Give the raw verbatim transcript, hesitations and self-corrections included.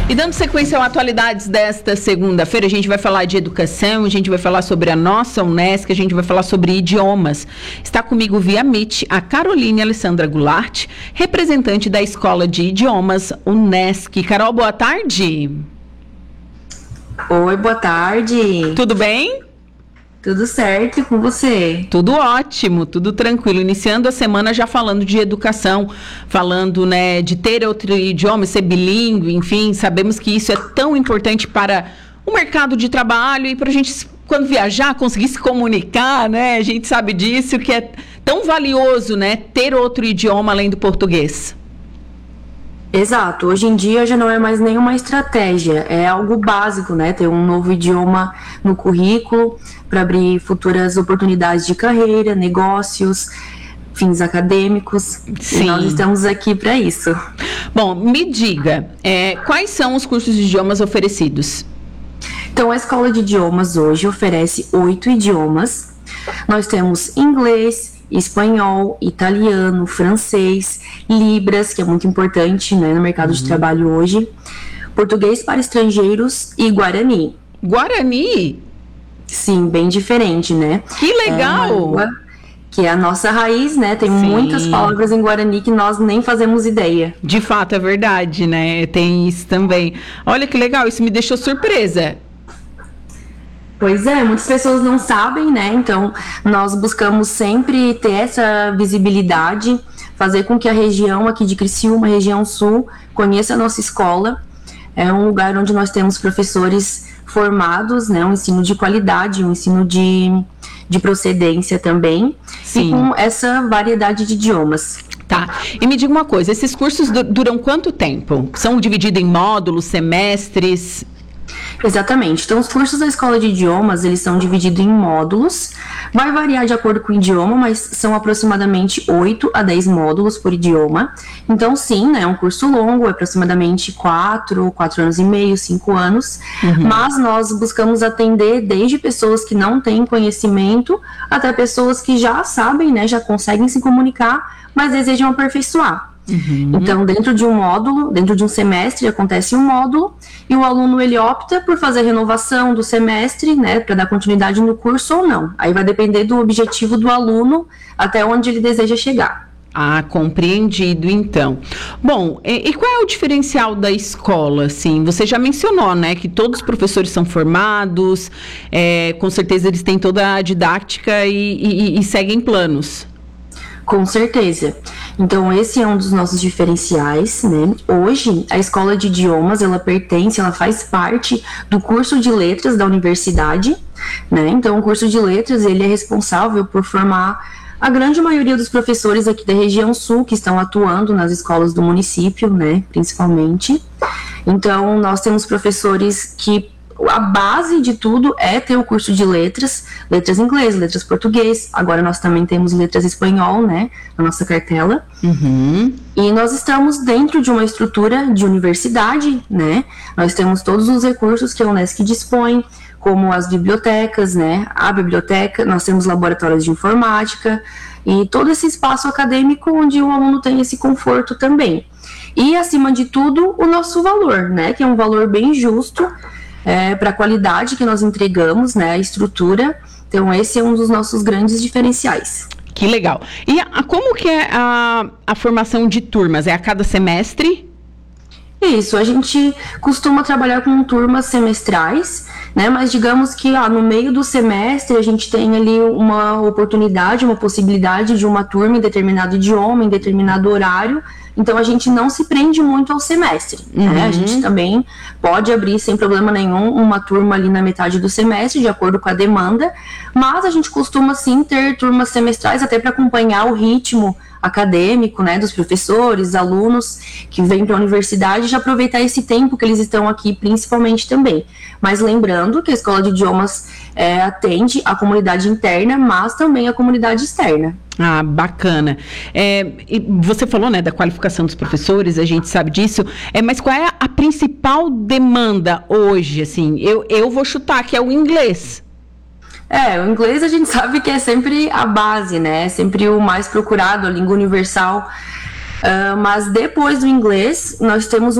E dando sequência ao Atualidades desta segunda-feira, a gente vai falar de educação, a gente vai falar sobre a nossa Unesc, a gente vai falar sobre idiomas. Está comigo via Meet a Caroline Alessandra Goulart, representante da Escola de Idiomas Unesc. Carol, boa tarde. Oi, boa tarde. Tudo bem? Tudo certo com você? Tudo ótimo, tudo tranquilo. Iniciando a semana já falando de educação, falando, né, de ter outro idioma, ser bilíngue, enfim, sabemos que isso é tão importante para o mercado de trabalho e para a gente, quando viajar, conseguir se comunicar, né? A gente sabe disso, que é tão valioso, né, ter outro idioma além do português. Exato, hoje em dia já não é mais nenhuma estratégia, é algo básico, né? Ter um novo idioma no currículo para abrir futuras oportunidades de carreira, negócios, fins acadêmicos. Sim. E nós estamos aqui para isso. Bom, me diga, é, quais são os cursos de idiomas oferecidos? Então, a Escola de Idiomas hoje oferece oito idiomas. Nós temos inglês, espanhol, italiano, francês, libras, que é muito importante, né, no mercado uhum. de trabalho hoje, português para estrangeiros e guarani. Guarani? Sim, bem diferente, né? Que legal! É uma língua que é a nossa raiz, né? Tem Sim. muitas palavras em guarani que nós nem fazemos ideia. De fato, é verdade, né? Tem isso também. Olha que legal, isso me deixou surpresa. Pois é, muitas pessoas não sabem, né? Então, nós buscamos sempre ter essa visibilidade, fazer com que a região aqui de Criciúma, região sul, conheça a nossa escola. É um lugar onde nós temos professores formados, né? Um ensino de qualidade, um ensino de, de procedência também. Sim. E com essa variedade de idiomas. Tá. E me diga uma coisa, esses cursos duram quanto tempo? São divididos em módulos, semestres? Exatamente. Então, os cursos da Escola de Idiomas, eles são divididos em módulos. Vai variar de acordo com o idioma, mas são aproximadamente oito a dez módulos por idioma. Então, sim, né, é um curso longo, é aproximadamente quatro, quatro anos e meio, cinco anos. Uhum. Mas nós buscamos atender desde pessoas que não têm conhecimento até pessoas que já sabem, né, já conseguem se comunicar, mas desejam aperfeiçoar. Uhum. Então, dentro de um módulo, dentro de um semestre, acontece um módulo e o aluno, ele opta por fazer a renovação do semestre, né, para dar continuidade no curso ou não. Aí vai depender do objetivo do aluno, até onde ele deseja chegar. Ah, compreendido, então. Bom, e, e qual é o diferencial da escola, assim? Você já mencionou, né, que todos os professores são formados, é, com certeza eles têm toda a didática e, e, e seguem planos. Com certeza. Então, esse é um dos nossos diferenciais, né? Hoje, a Escola de Idiomas, ela pertence, ela faz parte do curso de letras da universidade, né? Então, o curso de letras, ele é responsável por formar a grande maioria dos professores aqui da região sul, que estão atuando nas escolas do município, né? Principalmente. Então, nós temos professores que a base de tudo é ter o curso de letras, letras inglês, letras português, agora nós também temos letras espanhol, né, na nossa cartela. Uhum. E nós estamos dentro de uma estrutura de universidade, né, nós temos todos os recursos que a Unesc dispõe, como as bibliotecas, né, a biblioteca, nós temos laboratórios de informática e todo esse espaço acadêmico onde o aluno tem esse conforto também. E, acima de tudo, o nosso valor, né, que é um valor bem justo, É, para a qualidade que nós entregamos, né, a estrutura. Então, esse é um dos nossos grandes diferenciais. Que legal. E a, como que é a, a formação de turmas? É a cada semestre? Isso, a gente costuma trabalhar com turmas semestrais, né, mas digamos que ah, no meio do semestre a gente tem ali uma oportunidade, uma possibilidade de uma turma em determinado idioma, em determinado horário. Então, a gente não se prende muito ao semestre, uhum. né? A gente também pode abrir, sem problema nenhum, uma turma ali na metade do semestre, de acordo com a demanda, mas a gente costuma, sim, ter turmas semestrais até para acompanhar o ritmo acadêmico, né, dos professores, alunos que vêm para a universidade, já aproveitar esse tempo que eles estão aqui, principalmente também. Mas lembrando que a Escola de Idiomas é, atende a comunidade interna, mas também a comunidade externa. Ah, bacana. É, e você falou, né, da qualificação dos professores, a gente sabe disso, é, mas qual é a principal demanda hoje, assim? Eu, eu vou chutar que é o inglês. É, o inglês a gente sabe que é sempre a base, né? É sempre o mais procurado, a língua universal. Uh, mas depois do inglês, nós temos